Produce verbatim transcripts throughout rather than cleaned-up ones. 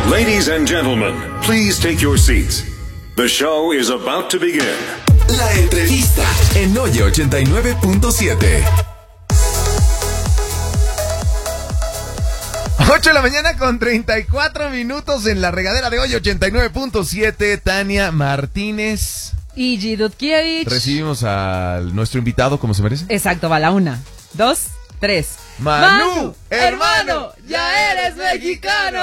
Ladies and gentlemen, please take your seats. The show is about to begin. La entrevista en Oye ochenta y nueve punto siete. ocho de la mañana con treinta y cuatro minutos en la regadera de Oye ochenta y nueve punto siete. Tania Martínez y G. Dudkiewicz. Recibimos a nuestro invitado como se merece. Exacto, va la una, dos, tres. Manu, Manu, hermano, ya eres mexicano.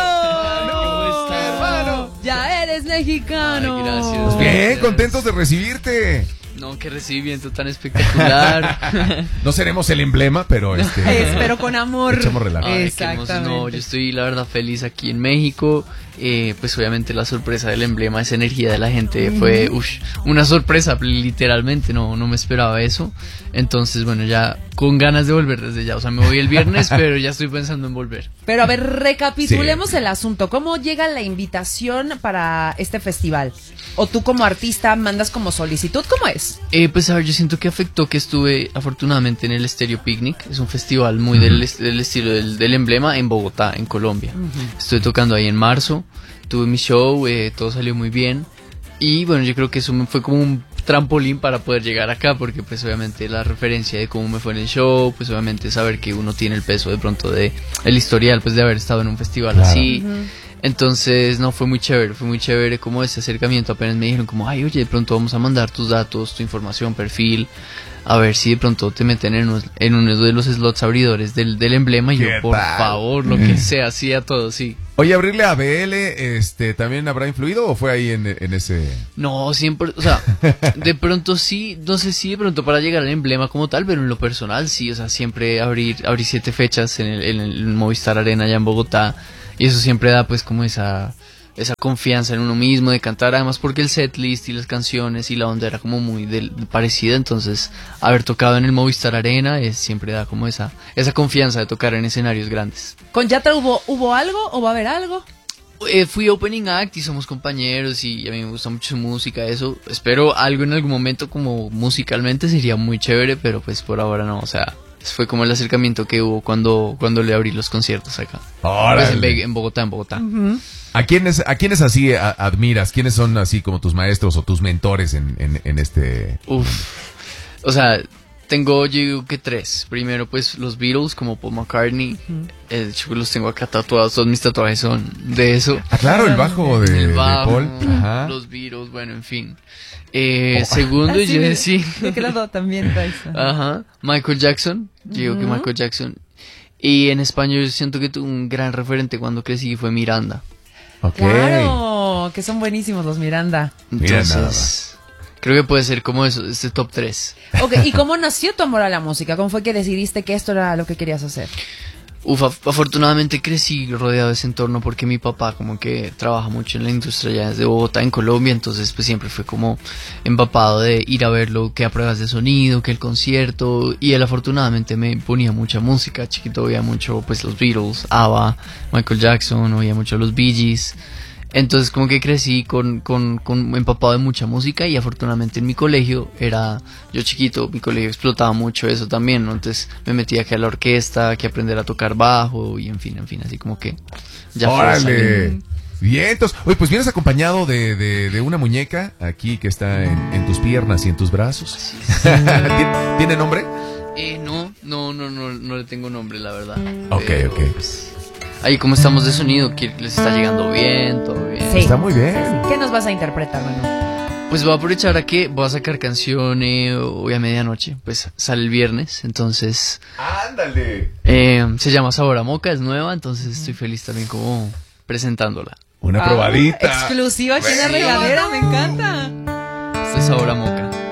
Manu, hermano, ya eres mexicano. Ay, gracias. Pues bien, Gracias. contentos de recibirte. No, qué recibimiento tan espectacular. No seremos el emblema, pero este. Espero con amor. Echamos relajo. Ay, qué hermoso. No, yo estoy la verdad feliz aquí en México. Eh, pues obviamente la sorpresa del emblema, esa energía de la gente fue ush, una sorpresa, literalmente, no, no me esperaba eso. Entonces, bueno, ya con ganas de volver desde ya. O sea, me voy el viernes, pero ya estoy pensando en volver. Pero a ver, recapitulemos Sí. el asunto. ¿Cómo llega la invitación para este festival? ¿O tú como artista mandas como solicitud? ¿Cómo es? Eh, pues a ver, yo siento que afectó que estuve afortunadamente en el Estéreo Picnic. Es un festival muy del, est- del estilo del, del emblema en Bogotá, en Colombia. Uh-huh. Estuve tocando ahí en marzo, tuve mi show, eh, todo salió muy bien. Y bueno, yo creo que eso me fue como un trampolín para poder llegar acá, porque pues obviamente la referencia de cómo me fue en el show, pues obviamente saber que uno tiene el peso de pronto de el historial, pues de haber estado en un festival claro. así. Uh-huh. Entonces, no, fue muy chévere, fue muy chévere como ese acercamiento. Apenas me dijeron como, ay, oye, de pronto vamos a mandar tus datos, tu información, perfil, a ver si de pronto te meten en, unos, en uno de los slots abridores del, del emblema. Y yo, por tal? favor, lo que sea, así a todo, sí. Oye, abrirle a B L, este, ¿también habrá influido o fue ahí en, en ese...? No, siempre, o sea, de pronto sí, no sé si de pronto para llegar al emblema como tal, pero en lo personal sí, o sea, siempre abrir, abrir siete fechas en el, en el Movistar Arena allá en Bogotá. Y eso siempre da pues como esa esa confianza en uno mismo de cantar, además porque el setlist y las canciones y la onda era como muy del, parecida, entonces haber tocado en el Movistar Arena es, siempre da como esa esa confianza de tocar en escenarios grandes. ¿Con Yatra hubo, hubo algo o va a haber algo? Eh, fui opening act y somos compañeros y a mí me gusta mucho su música, eso, espero algo en algún momento como musicalmente sería muy chévere, pero pues por ahora no, o sea... Fue como el acercamiento que hubo cuando, cuando le abrí los conciertos acá. Pues en, en Bogotá, en Bogotá. Uh-huh. ¿A quiénes, a quiénes así a, admiras? ¿Quiénes son así como tus maestros o tus mentores en, en, en este...? Uf. O sea, tengo yo digo que tres. Primero pues los Beatles como Paul McCartney. Uh-huh. De hecho los tengo acá tatuados, todos mis tatuajes son de eso. Ah, claro, el bajo de, el bajo, de Paul. Ajá. Los Beatles, bueno, en fin. Eh, oh. Segundo, ah, sí, yo sí. ¿De qué lado también traes? Ajá. Michael Jackson. Yo digo uh-huh. que Michael Jackson. Y en español yo siento que tuve un gran referente cuando crecí fue Miranda. Okay. Claro, que son buenísimos los Miranda. Entonces, creo que puede ser como eso, este top tres. Ok, ¿y cómo nació tu amor a la música? ¿Cómo fue que decidiste que esto era lo que querías hacer? Uf, afortunadamente crecí rodeado de ese entorno porque mi papá como que trabaja mucho en la industria ya desde Bogotá, en Colombia, entonces pues siempre fue como empapado de ir a verlo, que a pruebas de sonido, que el concierto, y él afortunadamente me ponía mucha música, chiquito oía mucho pues los Beatles, ABBA, Michael Jackson, oía mucho los Bee Gees. Entonces como que crecí con, con, con empapado de mucha música y afortunadamente en mi colegio era, yo chiquito, mi colegio explotaba mucho eso también, ¿no? Entonces me metía que a la orquesta, que aprender a tocar bajo y en fin, en fin, así como que ya ¡órale! Vientos. Oye, pues vienes acompañado de, de, de una muñeca aquí que está en, en tus piernas y en tus brazos. Sí, sí. ¿Tiene, ¿Tiene nombre? Eh, no, no, no, no, no le tengo nombre, la verdad. Ok, Pero, ok. Pues, ahí como estamos de sonido, que les está llegando bien, todo bien. Sí. Está muy bien. ¿Qué nos vas a interpretar, Manu? Pues voy a aprovechar a que voy a sacar canciones hoy a medianoche, pues sale el viernes, entonces... ¡Ándale! Eh, se llama Sabor a Moca, es nueva, entonces estoy feliz también como presentándola. Una ah, probadita. Exclusiva aquí en la regadera, me encanta. Este es Sabor a Moca.